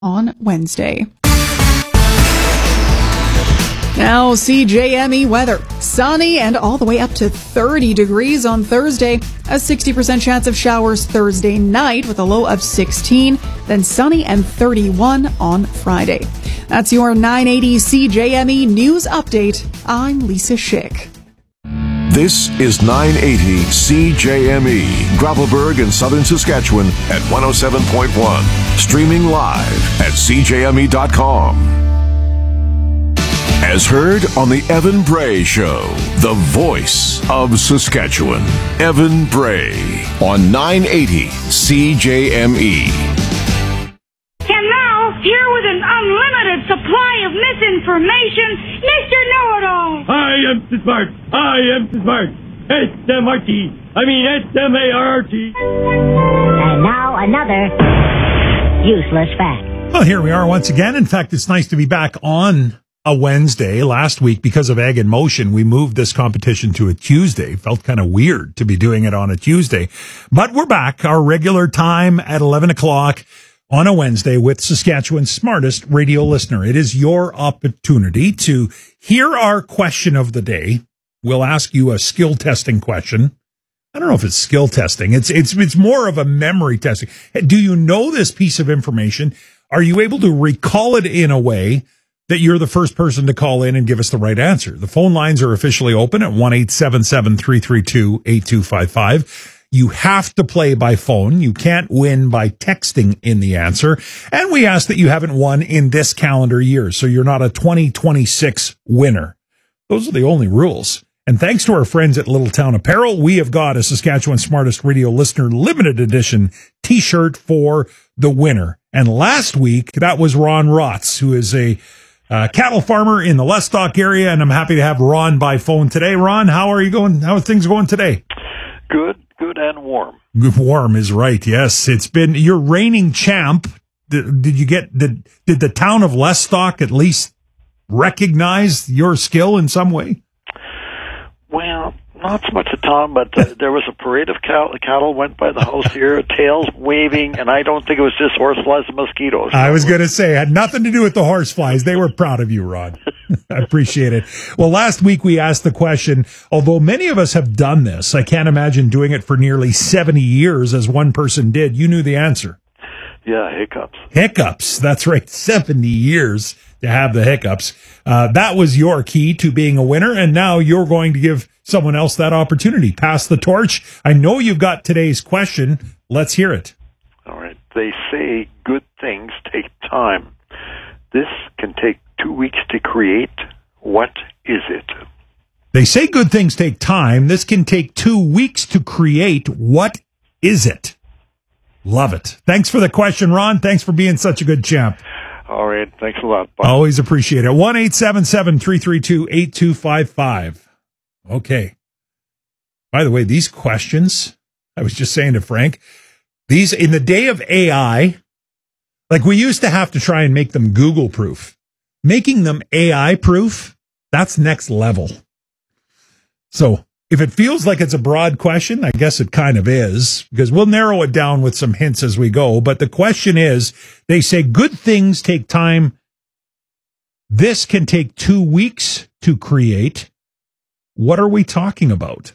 on Wednesday. Now, CJME weather. Sunny and all the way up to 30 degrees on Thursday. A 60% chance of showers Thursday night with a low of 16. Then sunny and 31 on Friday. That's your 980 CJME News Update. I'm Lisa Schick. This is 980 CJME, Gravelburg in southern Saskatchewan at 107.1. Streaming live at CJME.com. As heard on the Evan Bray Show, the voice of Saskatchewan. Evan Bray on 980 CJME. And now, here with an unlimited supply of misinformation, Mr. Know-It-All. I am smart. I am smart. S-M-R-T. I mean S-M-A-R-T. And now another useless fact. Well, here we are once again. In fact, it's nice to be back on a Wednesday. Last week, because of Egg in Motion, we moved this competition to a Tuesday. Felt kind of weird to be doing it on a Tuesday. But we're back, our regular time at 11 o'clock on a Wednesday with Saskatchewan's smartest radio listener. It is your opportunity to hear our question of the day. We'll ask you a skill testing question. I don't know if it's skill testing. It's more of a memory testing. Do you know this piece of information? Are you able to recall it in a way that you're the first person to call in and give us the right answer? The phone lines are officially open at 1-877-332-8255. You have to play by phone. You can't win by texting in the answer. And we ask that you haven't won in this calendar year, so you're not a 2026 winner. Those are the only rules. And thanks to our friends at Little Town Apparel, we have got a Saskatchewan Smartest Radio Listener limited edition T-shirt for the winner. And last week, that was Ron Rotz, who is a cattle farmer in the Lestock area, and I'm happy to have Ron by phone today. Ron, how are you going? How are things going today? Good and warm. Warm is right. Yes, it's been your reigning champ. Did the town of Lestock at least recognize your skill in some way? Well, not so much a town, but there was a parade of cattle went by the house here, tails waving, and I don't think it was just horseflies and mosquitoes. I was going to say, it had nothing to do with the horseflies. They were proud of you, Ron. I appreciate it. Well, last week we asked the question, although many of us have done this, I can't imagine doing it for nearly 70 years as one person did. You knew the answer. Yeah, hiccups. Hiccups. That's right. 70 years to have the hiccups. That was your key to being a winner, and now you're going to give someone else that opportunity. Pass the torch. I know you've got today's question. Let's hear it. All right. They say good things take time. This can take 2 weeks to create. What is it? They say good things take time. This can take 2 weeks to create. What is it? Love it. Thanks for the question, Ron. Thanks for being such a good champ. All right. Thanks a lot. Bye. Always appreciate it. 1-877-332-8255. Okay. By the way, these questions, I was just saying to Frank, these in the day of AI, like we used to have to try and make them Google proof. Making them AI proof, that's next level. So if it feels like it's a broad question, I guess it kind of is, because we'll narrow it down with some hints as we go. But the question is, they say good things take time. This can take 2 weeks to create. What are we talking about?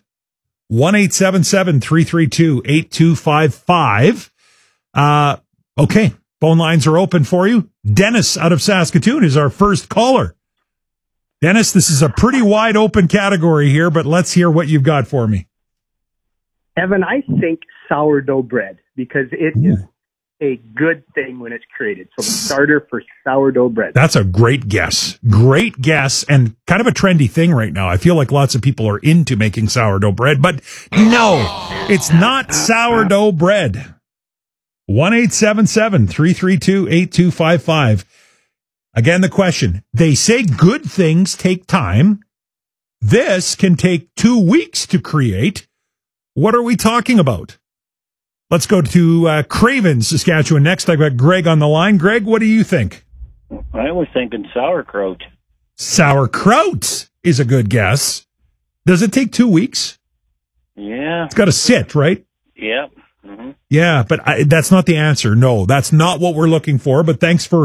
1-877-332-8255. Okay, phone lines are open for you. Dennis out of Saskatoon is our first caller. Dennis, this is a pretty wide open category here, but let's hear what you've got for me. Evan, I think sourdough bread, because it is a good thing when it's created. So the starter for sourdough bread. That's a great guess. Great guess, and kind of a trendy thing right now. I feel like lots of people are into making sourdough bread, but no, it's not sourdough bread. 1-877-332-8255. Again, the question, they say good things take time. This can take 2 weeks to create. What are we talking about? Let's go to Craven, Saskatchewan next. I've got Greg on the line. Greg, what do you think? I was thinking sauerkraut. Sauerkraut is a good guess. Does it take 2 weeks? Yeah. It's got to sit, right? Yep. Yeah, but that's not the answer. No, that's not what we're looking for. But thanks for